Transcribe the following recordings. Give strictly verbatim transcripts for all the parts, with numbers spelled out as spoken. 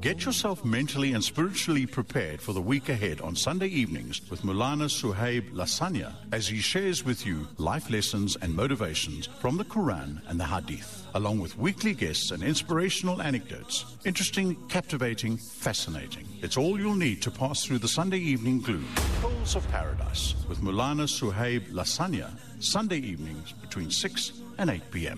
Get yourself mentally and spiritually prepared for the week ahead on Sunday evenings with Maulana Suhaib Lasanya as he shares with you life lessons and motivations from the Quran and the Hadith, along with weekly guests and inspirational anecdotes. Interesting, captivating, fascinating. It's all you'll need to pass through the Sunday evening gloom. Pearls of Paradise with Maulana Suhaib Lasanya, Sunday evenings between six and eight p.m.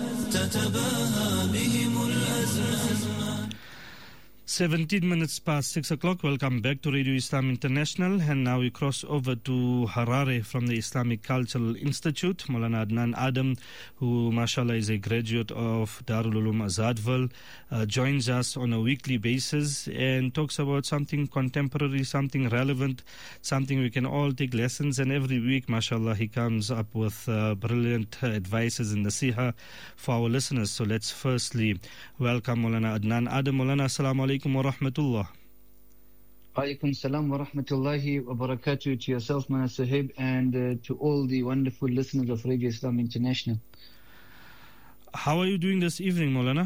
seventeen minutes past six o'clock. Welcome back to Radio Islam International. And now we cross over to Harare from the Islamic Cultural Institute. Maulana Adnan Adam, who mashallah is a graduate of Darul Uloom Azadville, uh, joins us on a weekly basis and talks about something contemporary, something relevant, something we can all take lessons. And every week, mashallah, he comes up with uh, brilliant uh, advices and nasiha for our listeners. So let's firstly welcome Maulana Adnan Adam. Maulana, assalamu alaikum wa rahmatullah. Alaikum salam wa rahmatullahi wa barakatuh to yourself, Maulana Suhaib, and uh, to all the wonderful listeners of Radio Islam International. How are you doing this evening, Maulana?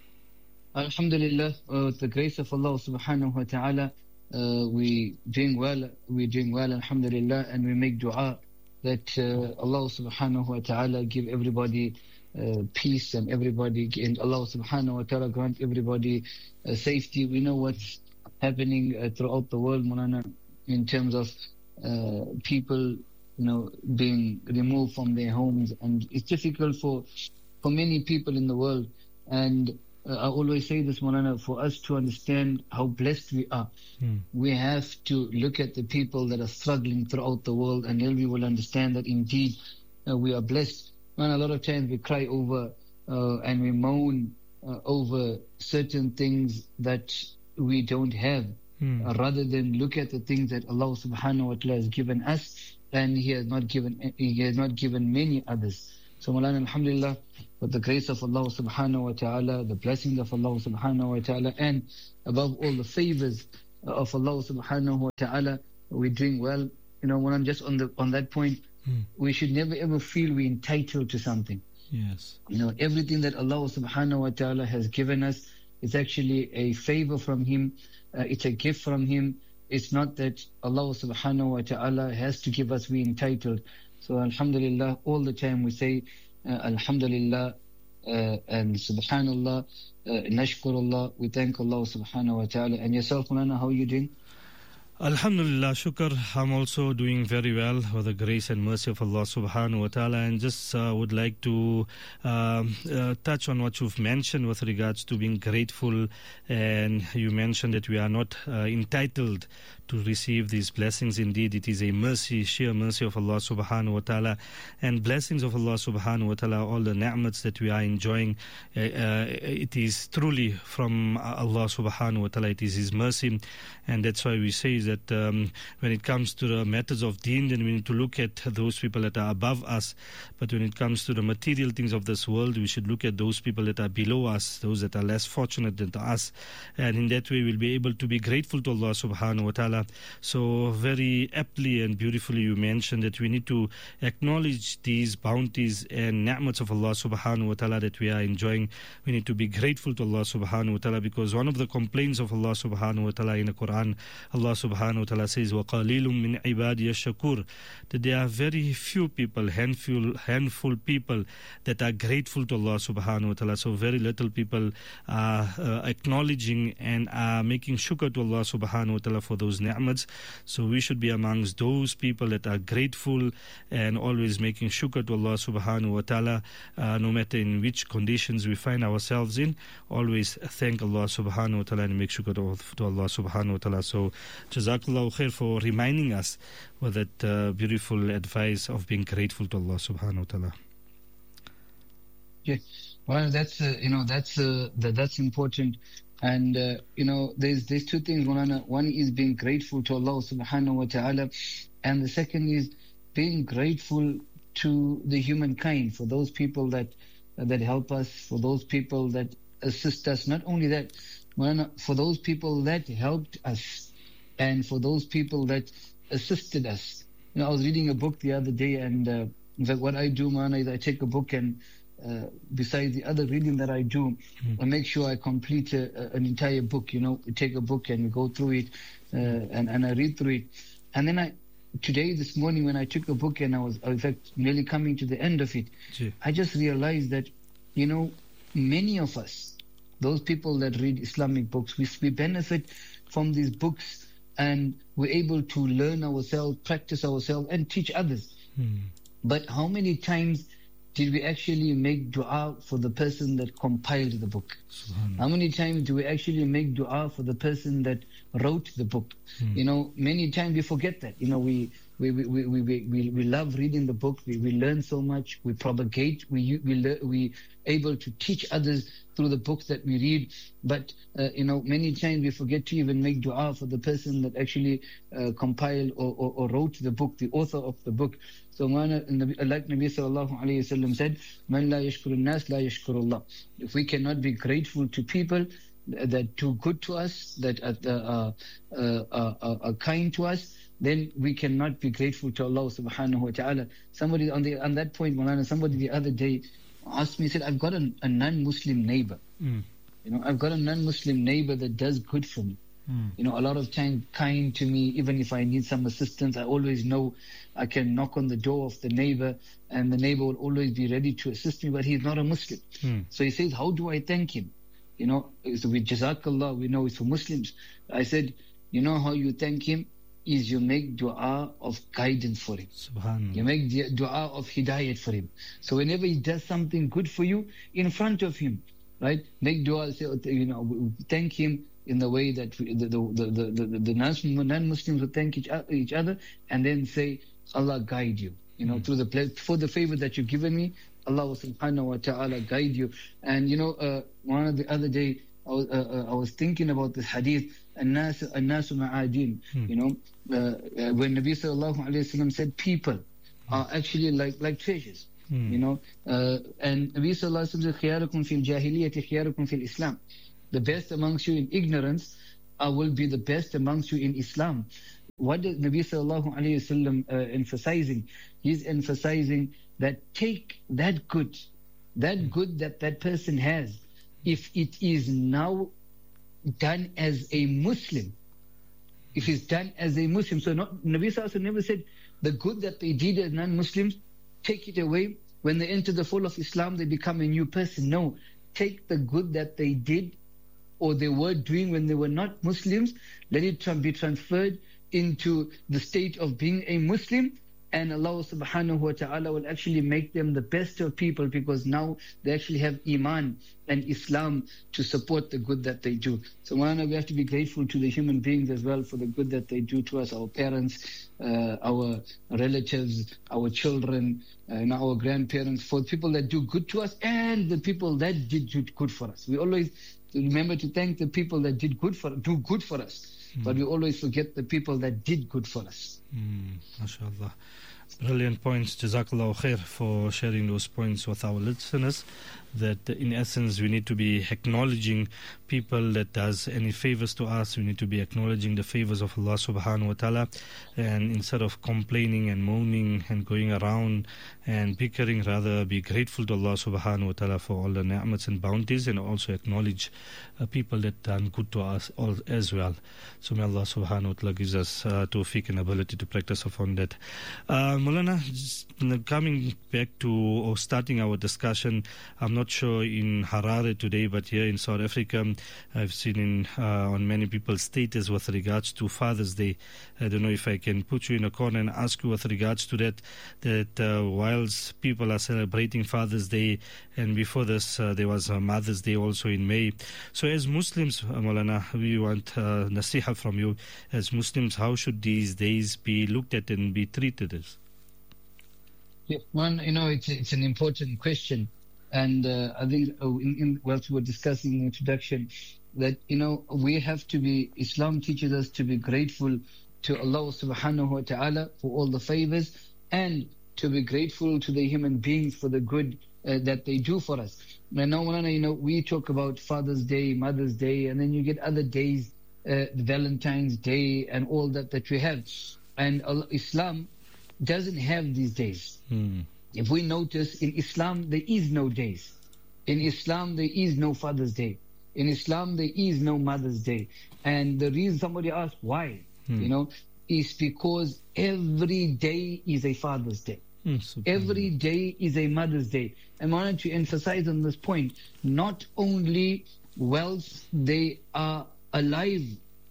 Alhamdulillah, uh, with the grace of Allah subhanahu wa ta'ala, uh, we doing well, we doing well, alhamdulillah, and we make dua that uh, Allah subhanahu wa ta'ala give everybody uh, peace and everybody, and Allah subhanahu wa ta'ala grant everybody uh, safety. We know what's happening uh, throughout the world, Maulana, in terms of uh, people, you know, being removed from their homes, and it's difficult for for many people in the world. And uh, I always say this, Maulana, for us to understand how blessed we are, hmm. we have to look at the people that are struggling throughout the world, and then we will understand that indeed uh, we are blessed. Man, a lot of times we cry over uh, and we moan uh, over certain things that we don't have, hmm. uh, rather than look at the things that Allah subhanahu wa ta'ala has given us, and He has not given He has not given many others. So Maulana, alhamdulillah, with the grace of Allah subhanahu wa ta'ala, the blessings of Allah subhanahu wa ta'ala, and above all the favors of Allah subhanahu wa ta'ala, we're doing well. You know, when I'm just on the on that point, hmm. we should never ever feel we're entitled to something. Yes. You know, everything that Allah subhanahu wa ta'ala has given us is actually a favor from Him. Uh, it's a gift from Him. It's not that Allah subhanahu wa ta'ala has to give us, we entitled. So alhamdulillah, all the time we say uh, alhamdulillah uh, and subhanallah, uh, nashkurullah, we thank Allah subhanahu wa ta'ala. And yourself, Maulana, how are you doing? Alhamdulillah, shukr. I'm also doing very well with the grace and mercy of Allah subhanahu wa ta'ala, and just uh, would like to uh, uh, touch on what you've mentioned with regards to being grateful. And you mentioned that we are not uh, entitled to receive these blessings. Indeed, it is a mercy, sheer mercy of Allah subhanahu wa ta'ala, and blessings of Allah subhanahu wa ta'ala, all the ni'mats that we are enjoying, uh, uh, it is truly from Allah subhanahu wa ta'ala. It is His mercy, and that's why we say that that um, when it comes to the matters of deen, then we need to look at those people that are above us. But when it comes to the material things of this world, we should look at those people that are below us, those that are less fortunate than us. And in that way, we'll be able to be grateful to Allah subhanahu wa ta'ala. So very aptly and beautifully you mentioned that we need to acknowledge these bounties and ni'mats of Allah subhanahu wa ta'ala that we are enjoying. We need to be grateful to Allah subhanahu wa ta'ala, because one of the complaints of Allah subhanahu wa ta'ala in the Quran, Allah subhanahu wa ta'ala says, وَقَلِيلٌ مِّنْ عِبَادِيَ الشَّكُورِ, that there are very few people, handful, handful people that are grateful to Allah subhanahu wa ta'ala. So very little people are uh, acknowledging and are making shukr to Allah subhanahu wa ta'ala for those ni'mats. So we should be amongst those people that are grateful and always making shukr to Allah subhanahu wa ta'ala, uh, no matter in which conditions we find ourselves in. Always thank Allah subhanahu wa ta'ala and make shukr to, to Allah subhanahu wa ta'ala. So Jazakallahu khair for reminding us with that uh, beautiful advice of being grateful to Allah subhanahu wa ta'ala. Yeah, well, that's uh, you know that's uh, that, that's important, and uh, you know there's there's two things. One, one is being grateful to Allah subhanahu wa ta'ala, and the second is being grateful to the humankind, for those people that uh, that help us, for those people that assist us. Not only that, for those people that helped us, and for those people that assisted us. You know, I was reading a book the other day, and uh, in fact, what I do, man, is I take a book and uh, besides the other reading that I do, mm. I make sure I complete a, a, an entire book. You know, we take a book and we go through it, uh, and, and I read through it. And then I, today, this morning, when I took a book and I was, in fact, nearly coming to the end of it, Gee. I just realized that, you know, many of us, those people that read Islamic books, we, we benefit from these books, and we're able to learn ourselves, practice ourselves, and teach others. Hmm. But how many times did we actually make dua for the person that compiled the book? How many times do we actually make dua for the person that wrote the book? Hmm. You know, many times we forget that. You know, we we we we we, we, we love reading the book. We we learn so much. We propagate. We we we, we able to teach others through the books that we read. But uh, you know, many times we forget to even make dua for the person that actually uh, compiled or, or, or wrote the book, the author of the book. So like Nabi sallallahu alayhi wa sallam said, "Man la yashkuru nas la yashkuru Allah." If we cannot be grateful to people that do good to us, that are, uh, uh, uh, uh, are kind to us, then we cannot be grateful to Allah subhanahu wa ta'ala. Somebody on the on that point, Maulana, somebody the other day asked me, said, I've got a, a non-Muslim neighbor. Mm. You know, I've got a non-Muslim neighbor that does good for me. Mm. You know, a lot of time kind to me. Even if I need some assistance, I always know I can knock on the door of the neighbor, and the neighbor will always be ready to assist me, but he's not a Muslim. Mm. So he says, how do I thank him? You know, so we Jazakallah, we know it's for Muslims. I said, you know how you thank him? Is you make dua of guidance for him. Subhanallah. You make dua of hidayat for him. So whenever he does something good for you, in front of him, right? Make dua, say, you know, thank him in the way that we, the, the, the, the, the, the non-Muslims will thank each, each other, and then say, Allah guide you. You know, mm. through the for the favor that you've given me, Allah subhanahu wa ta'ala guide you. And you know, uh, one of the other day, I was, uh, uh, I was thinking about this hadith, An-nas, an-nasu ma'adin. Hmm. You know, uh, uh, when Nabi sallallahu alayhi wa sallam said people hmm. are actually like like treasures. Hmm. You know, uh, and Nabi sallallahu alayhi wa sallam said, khiyarukum fil jahiliyyati khiyarukum fil Islam. The best amongst you in ignorance uh, will be the best amongst you in Islam. What is Nabi sallallahu alayhi wa sallam uh, emphasizing? He's emphasizing that take that good, that hmm. good that that person has, if it is now done as a Muslim, if it's done as a Muslim. So not, Nabi Sallallahu Alaihi Wasallam never said the good that they did as non-Muslims, take it away. When they enter the fold of Islam, they become a new person. No, take the good that they did or they were doing when they were not Muslims, let it be transferred into the state of being a Muslim, and Allah subhanahu wa ta'ala will actually make them the best of people, because now they actually have Iman and Islam to support the good that they do. So Maulana, we have to be grateful to the human beings as well for the good that they do to us, our parents, uh, our relatives, our children, uh, and our grandparents, for people that do good to us and the people that did good for us. We always remember to thank the people that did good for do good for us. Mm. But we always forget the people that did good for us. Mm, MashaAllah. Brilliant points. Jazakallah khair for sharing those points with our listeners. That in essence we need to be acknowledging people that does any favors to us. We need to be acknowledging the favors of Allah subhanahu wa ta'ala, and instead of complaining and moaning and going around and bickering, rather be grateful to Allah subhanahu wa ta'ala for all the ni'mats and bounties, and also acknowledge uh, people that done good to us all as well. So may Allah subhanahu wa ta'ala gives us uh, tawfiq and ability to practice upon that. Uh, Maulana, coming back to or starting our discussion, I'm not sure in Harare today, but here in South Africa, I've seen in, uh, on many people's status with regards to Father's Day. I don't know if I can put you in a corner and ask you with regards to that, that uh, whilst people are celebrating Father's Day, and before this uh, there was a Mother's Day also in May. So as Muslims, uh, Maulana, we want uh, nasiha from you. As Muslims, how should these days be looked at and be treated as? Yeah, one, you know, it's it's an important question, and uh, I think uh, in, in whilst we were discussing in the introduction, that you know we have to be. Islam teaches us to be grateful to Allah subhanahu wa ta'ala for all the favors, and to be grateful to the human beings for the good uh, that they do for us. And now, you know, we talk about Father's Day, Mother's Day, and then you get other days, uh, Valentine's Day, and all that that we have. And Allah, Islam doesn't have these days. Hmm. if we notice, in Islam, there is no days. In Islam, there is no Father's Day. In Islam, there is no Mother's Day. And the reason somebody asked why, hmm. you know, is because every day is a Father's Day. Hmm, every day is a Mother's Day. And I wanted to emphasize on this point, not only whilst they are alive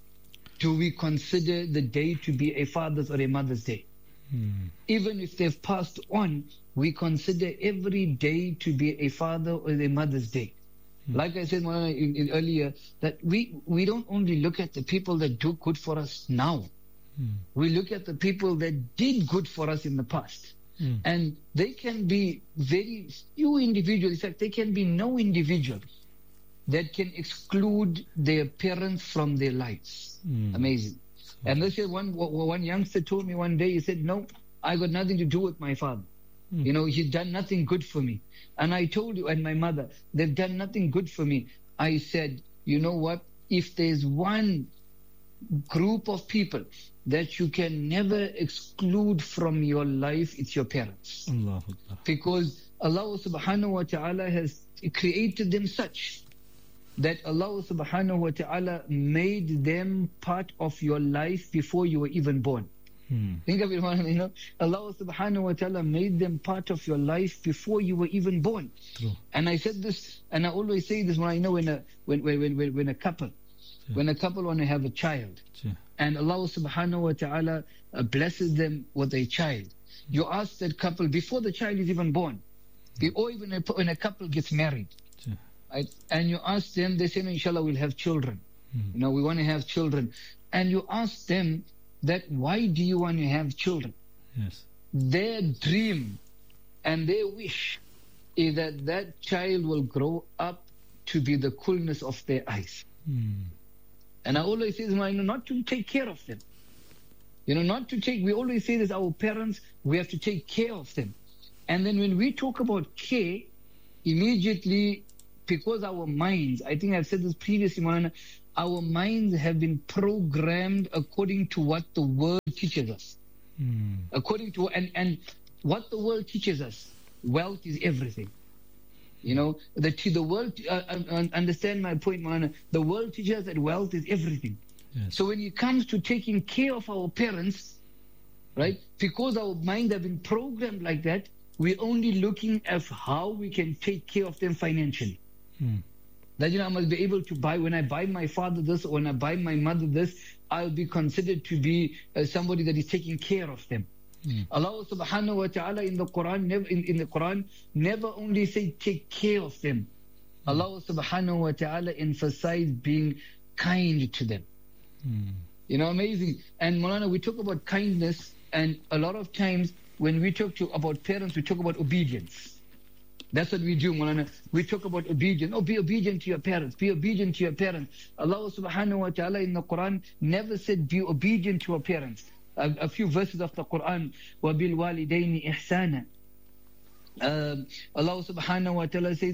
do we consider the day to be a Father's or a Mother's Day. Hmm. Even if they've passed on, we consider every day to be a Father or a Mother's Day. Hmm. Like I said in, in earlier, that we, we don't only look at the people that do good for us now. Hmm. We look at the people that did good for us in the past. Hmm. And they can be very few individuals. In fact, there can be no individual that can exclude their parents from their lives. Mm. Amazing. So, and this year, one one youngster told me one day, he said, no, I got nothing to do with my father. Mm. You know, he's done nothing good for me. And I told you, and my mother, they've done nothing good for me. I said, you know what? If there's one group of people that you can never exclude from your life, it's your parents. Allah. Because Allah subhanahu wa ta'ala has created them such that Allah subhanahu wa ta'ala made them part of your life before you were even born. Hmm. Think of it, you know, Allah subhanahu wa ta'ala made them part of your life before you were even born. True. And I said this, and I always say this when I know when a when when when, when a couple, yeah. when a couple want to have a child, yeah. and Allah subhanahu wa ta'ala blesses them with a child. You ask that couple before the child is even born, yeah. or even when a couple gets married. Yeah. Right? And you ask them, they say, no, inshallah, we'll have children. Mm. You know, we want to have children. And you ask them that, why do you want to have children? Yes. Their dream and their wish is that that child will grow up to be the coolness of their eyes. Mm. And I always say, you know, not to take care of them. You know, not to take, we always say this, our parents, we have to take care of them. And then when we talk about care, immediately, because our minds, I think I've said this previously, Maulana, our minds have been programmed according to what the world teaches us. Mm. According to, and, and what the world teaches us, wealth is everything. You know, the, the world, uh, uh, understand my point, Maulana, the world teaches us that wealth is everything. Yes. So when it comes to taking care of our parents, right, because our minds have been programmed like that, we're only looking at how we can take care of them financially. Hmm. That, you know, I must be able to buy, when I buy my father this, or when I buy my mother this, I'll be considered to be uh, somebody that is taking care of them. Hmm. Allah subhanahu wa ta'ala in the Quran, never, in, in the Quran, never only say take care of them. Hmm. Allah subhanahu wa ta'ala emphasized being kind to them. Hmm. You know, amazing. And Maulana, we talk about kindness, and a lot of times when we talk to about parents, we talk about obedience. That's what we do, Maulana. We talk about obedience. Oh, be obedient to your parents. Be obedient to your parents. Allah subhanahu wa ta'ala in the Quran never said be obedient to your parents. A, a few verses of the Quran, وَبِالْوَالِدَيْنِ إِحْسَانًا. Um, Allah subhanahu wa ta'ala says,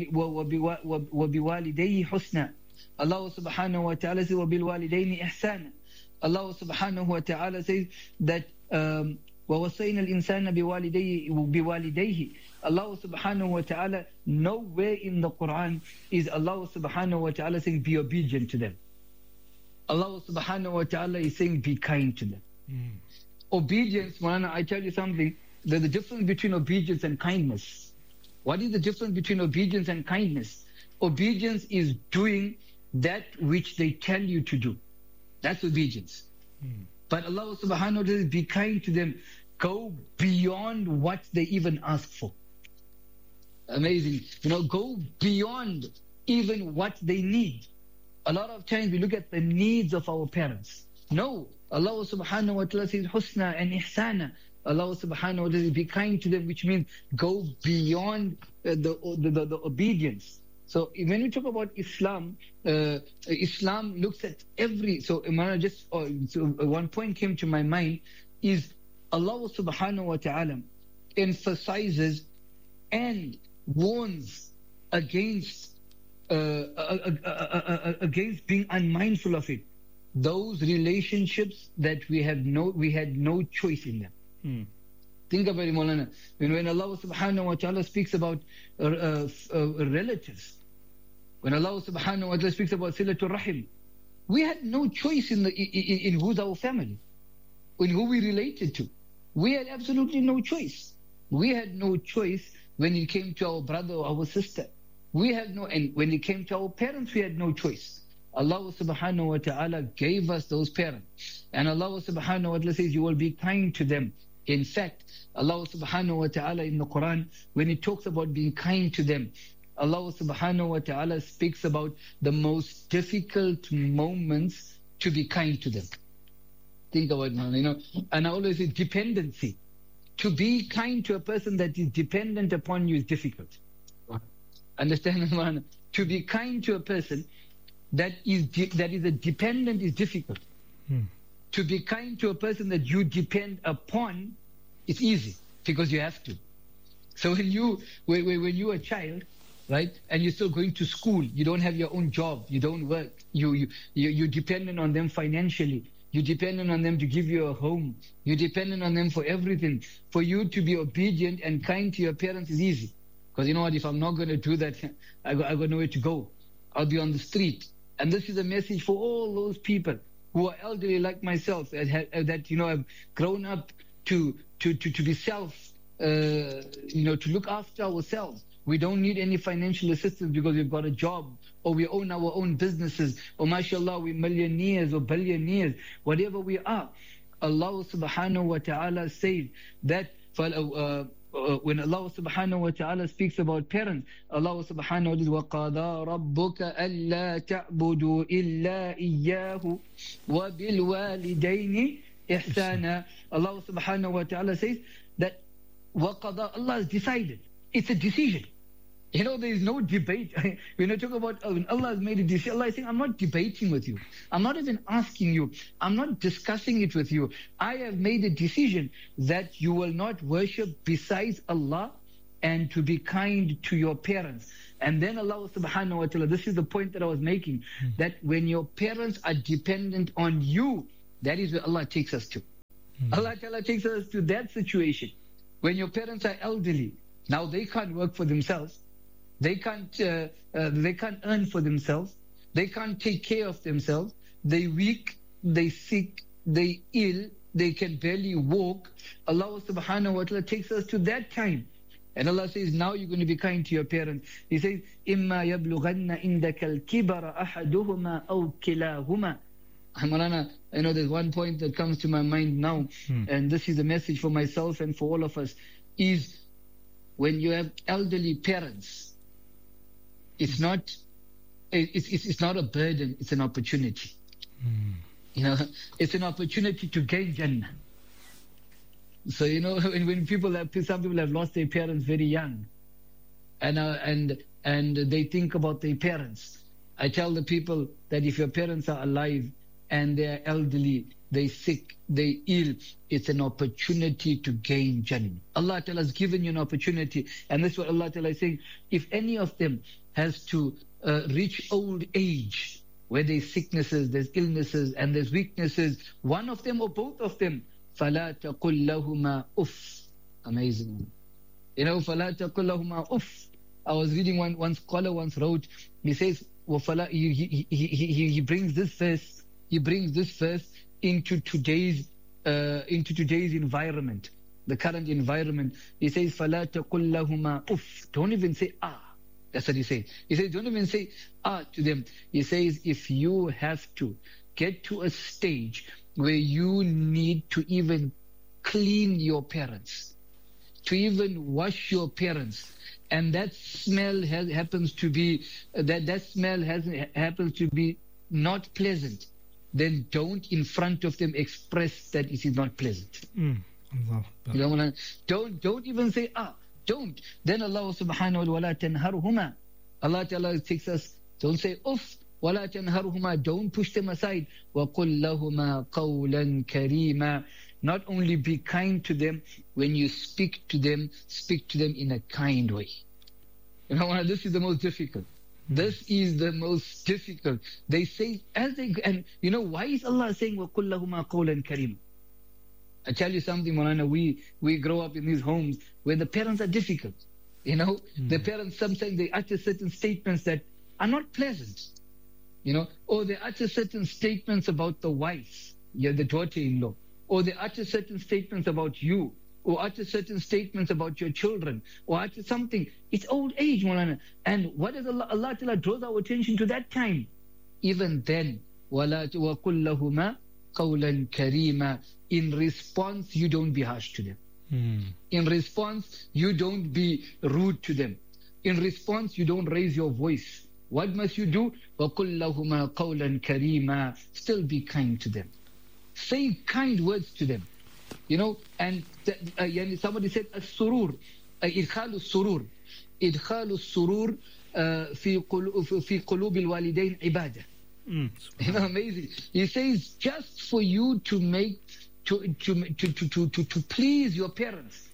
وَبِوَالِدَيْهِ حُسْنًا. Allah subhanahu wa ta'ala says, وَبِالْوَالِدَيْنِ إِحْسَانًا. Allah subhanahu wa ta'ala says that um, وَوَصَيْنَا الْإِنسَانَ بِوَالِدَيْهِ بِوَالِدَيْهِ. Allah subhanahu wa ta'ala, nowhere in the Quran is Allah subhanahu wa ta'ala saying be obedient to them. Allah subhanahu wa ta'ala is saying be kind to them. Mm. Obedience, Maulana, I tell you something, there's the difference between obedience and kindness. What is the difference between obedience and kindness? Obedience is doing that which they tell you to do. That's obedience. Mm. But Allah subhanahu wa ta'ala says be kind to them. Go beyond what they even ask for. Amazing. You know, go beyond even what they need. A lot of times we look at the needs of our parents. No, Allah subhanahu wa ta'ala says husna and ihsana. Allah subhanahu wa ta'ala says be kind to them, which means go beyond uh, the, the, the, the obedience. So when we talk about Islam, uh, Islam looks at every, so, just, uh, so one point came to my mind is Allah subhanahu wa ta'ala emphasizes and warns against uh, uh, uh, uh, uh, against being unmindful of it. Those relationships that we have no we had no choice in them. Hmm. Think about it, Maulana. When, when Allah subhanahu wa ta'ala speaks about uh, uh, uh, relatives, when Allah subhanahu wa ta'ala speaks about Silatul Rahim, we had no choice in, the, in, in who's our family, in who we related to. We had absolutely no choice. We had no choice when it came to our brother or our sister. We had no, and when it came to our parents, we had no choice. Allah subhanahu wa ta'ala gave us those parents. And Allah subhanahu wa ta'ala says, you will be kind to them. In fact, Allah subhanahu wa ta'ala in the Quran, when He talks about being kind to them, Allah subhanahu wa ta'ala speaks about the most difficult moments to be kind to them. Think about it, you know. And I always say dependency. To be kind to a person that is dependent upon you is difficult. Understand, man? To be kind to a person that is de- that is a dependent is difficult. Hmm. To be kind to a person that you depend upon is easy because you have to. So when you when, when you're a child, right, and you're still going to school, you don't have your own job, you don't work, you you you you're dependent on them financially. You're dependent on them to give you a home. You're dependent on them for everything. For you to be obedient and kind to your parents is easy. Because you know what, if I'm not going to do that, I got, I got nowhere to go. I'll be on the street. And this is a message for all those people who are elderly like myself, that, have, that you know, have grown up to, to, to, to be self, uh, you know, to look after ourselves. We don't need any financial assistance because we've got a job, or we own our own businesses, or mashallah, we're millionaires or billionaires, whatever we are. Allah subhanahu wa ta'ala says that uh, uh, when Allah subhanahu wa ta'ala speaks about parents, Allah subhanahu wa ta'ala says, وَقَضَى رَبُّكَ أَلَّا تَعْبُدُوا إِلَّا إِيَّاهُ وَبِالْوَالِدَيْنِ إِحْسَانًا. Allah subhanahu wa ta'ala says that وَقَضَى, Allah has decided. It's a decision. You know, there is no debate. When I talk about oh, when Allah has made a decision, Allah is saying, I'm not debating with you. I'm not even asking you. I'm not discussing it with you. I have made a decision that you will not worship besides Allah and to be kind to your parents. And then Allah subhanahu wa ta'ala, this is the point that I was making, mm. that when your parents are dependent on you, that is where Allah takes us to. Mm. Allah ta'ala takes us to that situation. When your parents are elderly, now they can't work for themselves. They can't, uh, uh, they can't earn for themselves. They can't take care of themselves. They weak, they sick, they ill, they can barely walk. Allah subhanahu wa ta'ala takes us to that time. And Allah says, now you're going to be kind to your parents. He says, إِمَّا يَبْلُغَنَّ إِنْدَكَ الْكِبَرَ أَحَدُهُمَا أَوْ كِلَاهُمَا. Maulana, I know there's one point that comes to my mind now, hmm. and this is a message for myself and for all of us, is when you have elderly parents, it's not it's, it's, it's not a burden, it's an opportunity. Mm. You know, it's an opportunity to gain Jannah. So, you know, when, when people have, some people have lost their parents very young, and uh, and and they think about their parents. I tell the people that if your parents are alive and they're elderly, they sick, they ill, it's an opportunity to gain Jannah. Allah Ta'ala has given you an opportunity, and this is what Allah Ta'ala is saying. If any of them has to uh, reach old age, where there's sicknesses, there's illnesses, and there's weaknesses, one of them or both of them, فَلَا تَقُلْ لَهُمَا أُفْ. Amazing. You know, فَلَا تَقُلْ لَهُمَا أُفْ. I was reading one, one scholar once wrote, he says, وَفَلَا, he, he, he, he, he brings this verse, he brings this verse into today's, uh, into today's environment, the current environment. He says, فَلَا تَقُلْ لَهُمَا أُفْ. Don't even say, ah. That's what he says. He says, don't even say, ah, to them. He says, if you have to get to a stage where you need to even clean your parents, to even wash your parents, and that smell has, happens to be, uh, that, that smell has, happens to be not pleasant, then don't in front of them express that it is not pleasant. Mm. Allah. You don't, wanna, don't, don't even say, ah. Don't. Then Allah subhanahu wa ta'ala tanharhuma. Allah Ta'ala takes us, don't say uff, wala tanharhuma, don't push them aside. Wa qul lahuma qawlan karima. Not only be kind to them, when you speak to them, speak to them in a kind way. You know, this is the most difficult. This is the most difficult. They say, as they, and you know, why is Allah saying wa qul lahuma qawlan karima? I tell you something, Maulana, we, we grow up in these homes where the parents are difficult. You know, mm. the parents, sometimes they utter certain statements that are not pleasant. You know, or they utter certain statements about the wife, yeah, the daughter-in-law, or they utter certain statements about you, or utter certain statements about your children, or utter something. It's old age, Maulana. And what does Allah, Allah Ta'ala draws our attention to that time? Even then, وَلَا وَقُلْ لَهُمَا قَوْلًا كَرِيمًا. In response, you don't be harsh to them. Mm. In response, you don't be rude to them. In response, you don't raise your voice. What must you do? وَقُلْ لَهُمَا قَوْلًا كَرِيمًا. Still be kind to them. Say kind words to them. You know, and uh, somebody said, السرور, إدخال السرور, إدخال السرور في قلوب الوالدين عبادة. You know, amazing. He says, just for you to make, to to to to to, to please your parents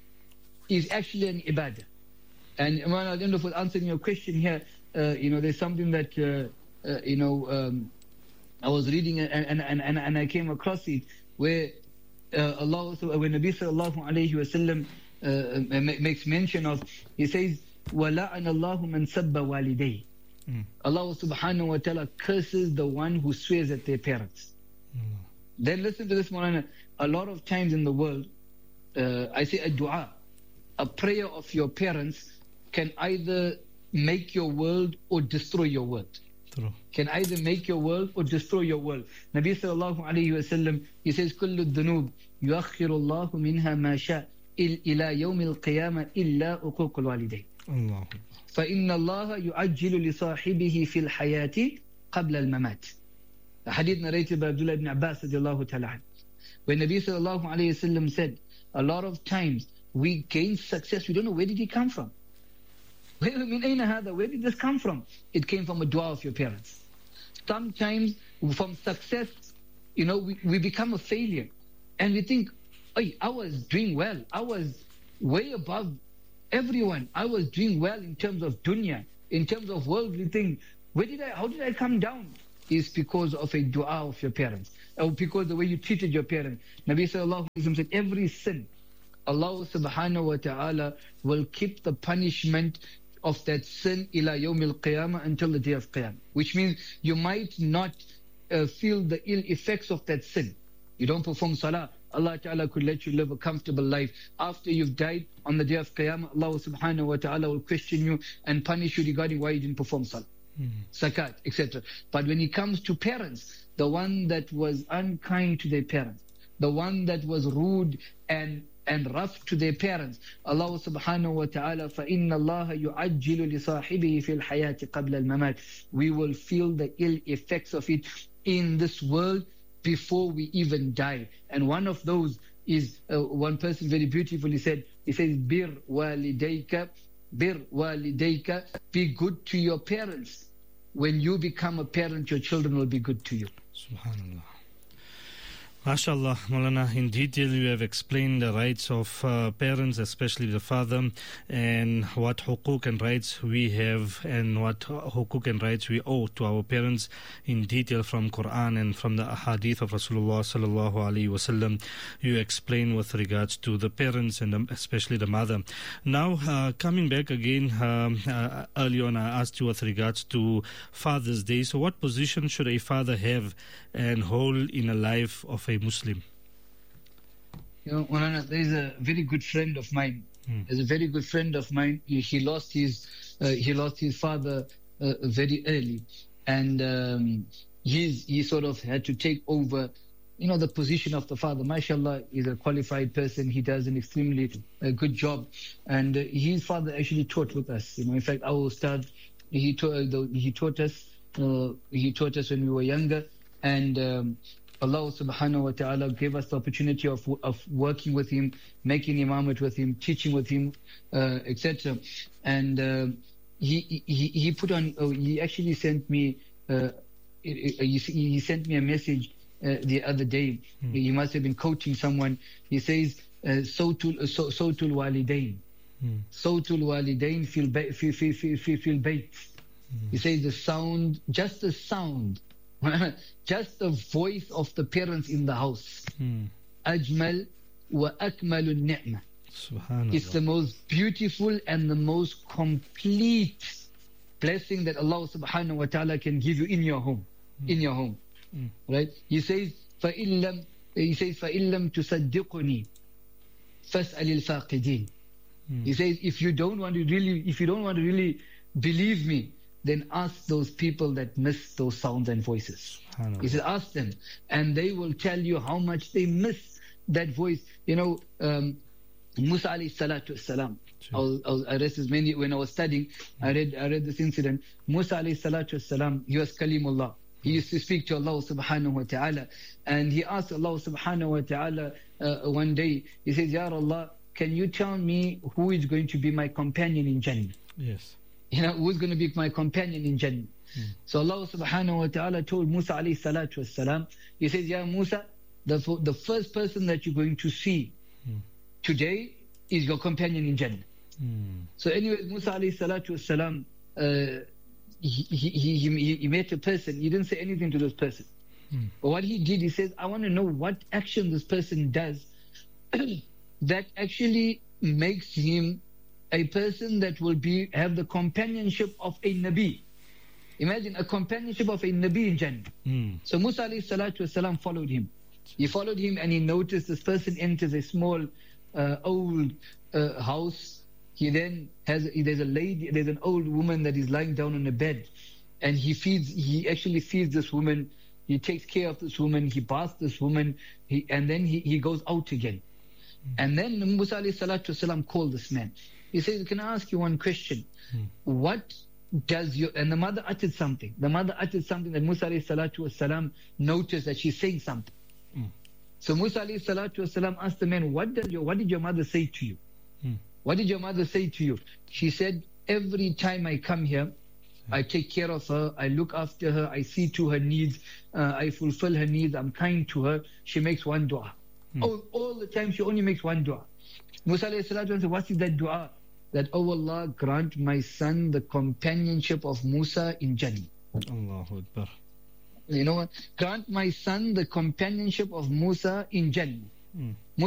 is actually an ibadah. And when I end up with answering your question here, uh, you know, there's something that uh, uh, you know um, I was reading and and, and and and I came across it where uh, Allah, when Nabi sallallahu alayhi wasallam uh, makes mention of, he says, وَلَعَنَ اللَّهُ مَنْ سَبَّ وَالِدَيْهِ. Mm. Allah subhanahu wa ta'ala curses the one who swears at their parents. Mm. Then listen to this, Maulana. A lot of times in the world, uh, I say a dua, a prayer of your parents can either make your world or destroy your world. True. Can either make your world or destroy your world. Nabi sallallahu alayhi wa sallam, he says, كُلُّ الذُّنُوبِ يُؤَخِّرُ اللَّهُ مِنْهَا مَا شَاءَ إِلَى يَوْمِ الْقِيَامَةِ إِلَّا أُقُوقُ الْوَالِدَيْنِ. Allah. فإن الله يعجل لصاحبه في الحياة قبل الممات. A hadith narrated by Abdullah ibn Abbas radiallahu ta'ala. When Nabi sallallahu alayhi wasallam said, a lot of times we gain success, we don't know where did it come from. Where, min ayna hada? Where did this come from? It came from a dua of your parents. Sometimes from success, you know, we, we become a failure. And we think, hey, I was doing well. I was way above everyone. I was doing well in terms of dunya, in terms of worldly things. Where did I, how did I come down? It's because of a dua of your parents, or because the way you treated your parents. Nabi sallallahu alayhi wa sallam said, every sin, Allah subhanahu wa ta'ala will keep the punishment of that sin ila yawmil qiyamah, until the day of qiyamah. Which means you might not uh, feel the ill effects of that sin. You don't perform salah, Allah Ta'ala could let you live a comfortable life. After you've died, on the day of Qiyamah, Allah subhanahu wa ta'ala will question you and punish you regarding why you didn't perform salah, mm. zakat, et cetera. But when it comes to parents, the one that was unkind to their parents, the one that was rude and and rough to their parents, Allah subhanahu wa ta'ala, فَإِنَّ اللَّهَ يُعَجِّلُ لِصَاحِبِهِ فِي الْحَيَاةِ قَبْلَ الْمَمَاتِ. We will feel the ill effects of it in this world before we even die. And one of those is, uh, one person very beautifully said, he says, Bir walidayka, bir walidayka, be good to your parents. When you become a parent, your children will be good to you. Subhanallah. MashaAllah, Maulana, in detail you have explained the rights of uh, parents, especially the father, and what hukuk and rights we have and what hukuk and rights we owe to our parents in detail from Quran and from the ahadith of Rasulullah sallallahu alaihi wasallam. You explain with regards to the parents and especially the mother. Now, uh, coming back again, um, uh, earlier on I asked you with regards to Father's Day. So what position should a father have and hold in a life of a Muslim? You know, Maulana, there is a very good friend of mine. Mm. There's a very good friend of mine. He, he lost his uh, he lost his father uh, very early, and um, he's he sort of had to take over, you know, the position of the father. MashaAllah, he's a qualified person. He does an extremely uh, good job, and uh, his father actually taught with us. You know, in fact, our ustad, he taught he taught us uh, he taught us when we were younger, and um, Allah subhanahu wa ta'ala gave us the opportunity of of working with him, making imamat with him, teaching with him, uh, et cetera. And uh, he, he he put on. Uh, he actually sent me. Uh, he, he sent me a message uh, the other day. Hmm. He must have been coaching someone. He says, "Sautul sautul walidain, sautul walidain fil fil fil fil fil bayt." He says the sound, just the sound. Just the voice of the parents in the house. Hmm. Ajmal وأكمل النعمة. Subhanallah. It's the most beautiful and the most complete blessing that Allah subhanahu wa ta'ala can give you in your home. Mm. In your home. Mm. Right? He says, فَإِن لَمْ He says, فَإِن لَمْ تُصَدِّقُنِي فَاسْأَلِ الْفَاقِدِينَ. Mm. He says, if you don't want to really, if you don't want to really believe me, then ask those people that miss those sounds and voices. He said, ask them, and they will tell you how much they miss that voice. You know, um, Musa alayhi salatu wasalam. I, was, I, was, I read this many when I was studying. I read I read this incident. Musa alayhi salatu wasalam, he was Kalimullah. He used to speak to Allah subhanahu wa ta'ala, and he asked Allah subhanahu wa ta'ala uh, one day. He says, Ya Allah, can you tell me who is going to be my companion in Jannah? Yes. You know, who's going to be my companion in Jannah? Hmm. So Allah subhanahu wa ta'ala told Musa alayhi salatu wasalam, he says, Ya Musa, the, the first person that you're going to see hmm. today is your companion in Jannah. Hmm. So anyway, Musa alayhi salatu wasalam, uh, he, he, he, he, he met a person. He didn't say anything to this person. Hmm. But what he did, he says, I want to know what action this person does that actually makes him a person that will be have the companionship of a Nabi. Imagine a companionship of a Nabi in Jannah. Mm. So Musa alayhi salatu wasalam followed him. He followed him and he noticed this person enters a small uh, old uh, house. He then has, there's a lady, there's an old woman that is lying down on a bed, and he feeds, he actually feeds this woman. He takes care of this woman. He baths this woman. He, and then he, he goes out again. Mm. And then Musa alayhi salatu wasalam called this man. He says, can I ask you one question? Hmm. What does your... And the mother uttered something. The mother uttered something that Musa alayhi salatu wasalam noticed that she's saying something. Hmm. So Musa alayhi salatu wasalam asked the man, what, does your, what did your mother say to you? Hmm. What did your mother say to you? She said, every time I come here, hmm. I take care of her, I look after her, I see to her needs, uh, I fulfill her needs, I'm kind to her. She makes one dua. Hmm. All, all the time she only makes one dua. Musa alayhi salatu wasalam said, what is that dua? That, oh Allah, grant my son the companionship of Musa in Jannah. Allahu Akbar. You know what? Grant my son the companionship of Musa in Jannah. Mm.